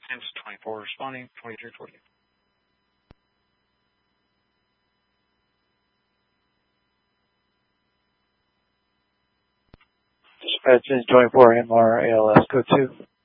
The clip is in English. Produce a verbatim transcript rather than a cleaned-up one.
Times twenty-four responding, twenty-three forty. Dispatch is twenty-four M R A L S code two.